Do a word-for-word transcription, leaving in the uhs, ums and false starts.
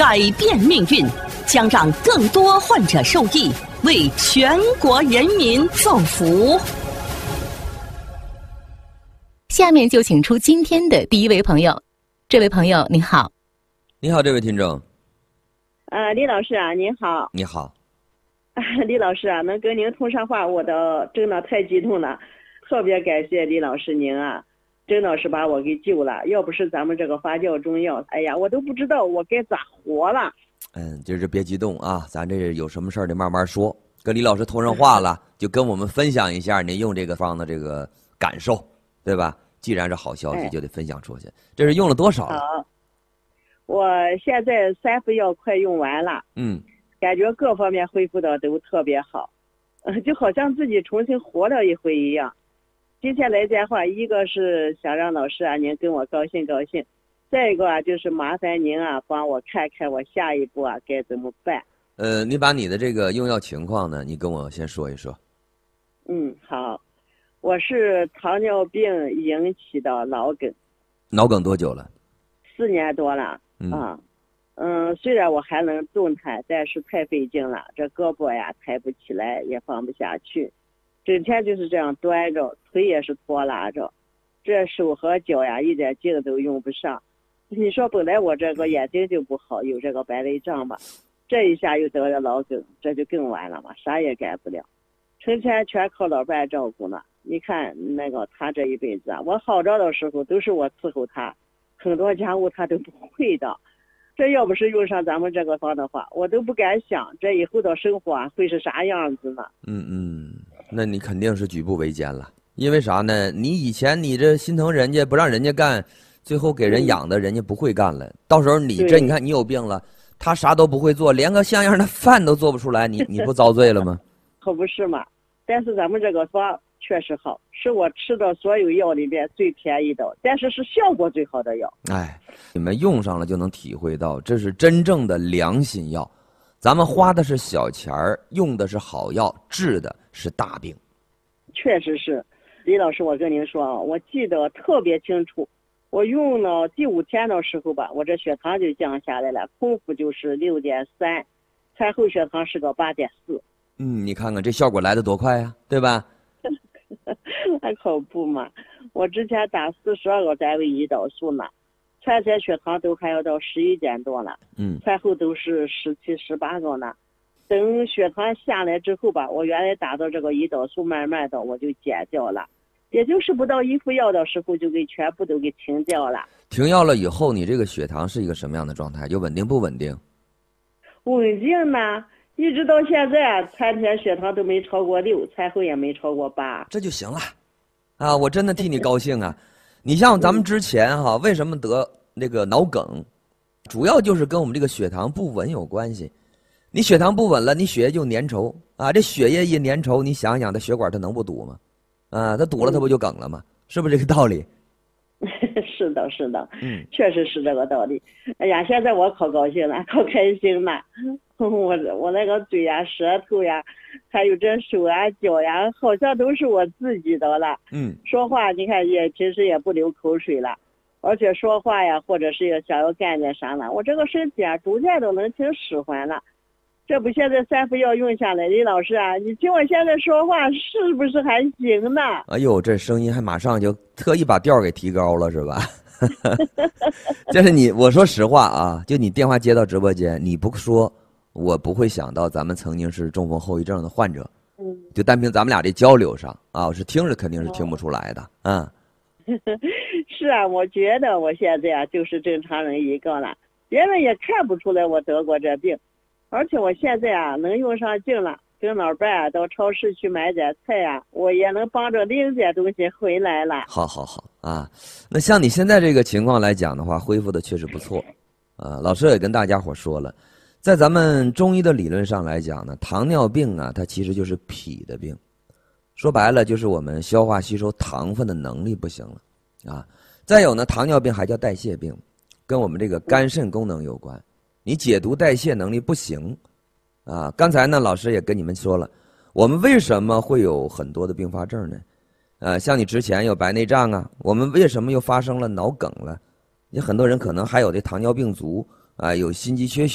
改变命运，将让更多患者受益，为全国人民造福。 下面就请出今天的第一位朋友。这位朋友您好。 你好，这位听众。 呃，李老师啊，您好。 你好。 李老师啊，能跟您通上话，我的真的太激动了，特别感谢李老师您啊，真的是把我给救了。要不是咱们这个发酵中药，哎呀，我都不知道我该咋活了。 嗯，就是别激动啊，咱这有什么事儿得慢慢说。跟李老师通上话了，就跟我们分享一下您用这个方的这个感受，对吧？既然是好消息，就得分享出去。这是用了多少了？ 好，我现在三副药快用完了。 嗯。 感觉各方面恢复的都特别好，呃，就好像自己重新活了一回一样。今天来电话，一个是想让老师啊您跟我高兴高兴，再一个啊就是麻烦您啊帮我看看我下一步啊该怎么办。 呃，你把你的这个用药情况呢，你跟我先说一说。 嗯，好，我是糖尿病引起的脑梗。 脑梗多久了？ 四年多了。嗯。啊嗯，虽然我还能动弹，但是太费劲了，这胳膊呀抬不起来，也放不下去，整天就是这样端着，腿也是拖拉着，这手和脚呀一点劲都用不上。你说本来我这个眼睛就不好，有这个白内障吧，这一下又得了脑梗，这就更完了嘛，啥也干不了，成天全靠老伴照顾呢。你看那个他这一辈子啊，我好着的时候都是我伺候他，很多家务他都不会的。这要不是用上咱们这个方的话，我都不敢想这以后的生活啊会是啥样子呢。 嗯嗯，那你肯定是举步维艰了。因为啥呢？你以前你这心疼人家不让人家干，最后给人养的人家不会干了。嗯、到时候你这你看你有病了，他啥都不会做，连个像样的饭都做不出来，你你不遭罪了吗？ 可不是嘛。但是咱们这个方确实好，是我吃的所有药里面最便宜的，但是是效果最好的药。 哎，你们用上了就能体会到，这是真正的良心药。咱们花的是小钱儿，用的是好药，治的是大病。 确实是，李老师，我跟您说啊，我记得特别清楚，我用了第五天的时候吧，我这血糖就降下来了，空腹就是六点三，餐后血糖是个八点四。 嗯，你看看这效果来得多快呀，对吧？ 那可不嘛，我之前打四十二个单位胰岛素呢，餐前血糖都还要到十一点多了， 嗯， 餐后都是十七、十八个呢。等血糖下来之后吧，我原来打的这个胰岛素慢慢的我就减掉了，也就是不到一副药的时候就给全部都给停掉了。 停药了以后，你这个血糖是一个什么样的状态？就稳定不稳定？ 稳定呢。一直到现在，餐前血糖都没超过六，餐后也没超过八， 这就行了，啊！我真的替你高兴啊！你像咱们之前哈、啊，为什么得那个脑梗，主要就是跟我们这个血糖不稳有关系。你血糖不稳了，你血液就粘稠啊，这血液一粘稠，你想想，它血管它能不堵吗？啊，它堵了，它不就梗了吗？是不是这个道理？ 是的，是的， 嗯， 确实是这个道理。哎呀，现在我可高兴了，可开心了。我我那个嘴呀、舌头呀，还有这手啊、脚呀，好像都是我自己的了。 嗯， 说话你看也平时也不流口水了，而且说话呀，或者是想要干点啥呢，我这个身体啊，逐渐都能听使唤了。这不现在三副药用下来，李老师啊，你听我现在说话是不是还行呢？ 哎呦，这声音还马上就特意把调给提高了，是吧？就是你，我说实话啊，就你电话接到直播间，你不说，我不会想到咱们曾经是中风后遗症的患者。 嗯， 就单凭咱们俩这交流上啊，我是听着肯定是听不出来的。嗯， 是啊，我觉得我现在啊就是正常人一个了，别人也看不出来我得过这病。而且我现在啊能用上劲了，跟老伴啊到超市去买点菜啊，我也能帮着拎点东西回来了。 好好好啊，那像你现在这个情况来讲的话，恢复的确实不错。啊，老师也跟大家伙说了，在咱们中医的理论上来讲呢，糖尿病啊，它其实就是脾的病，说白了就是我们消化吸收糖分的能力不行了啊。再有呢，糖尿病还叫代谢病，跟我们这个肝肾功能有关。你解毒代谢能力不行，啊，刚才呢老师也跟你们说了，我们为什么会有很多的并发症呢？呃，像你之前有白内障啊，我们为什么又发生了脑梗了？你很多人可能还有这糖尿病足啊，有心肌缺血。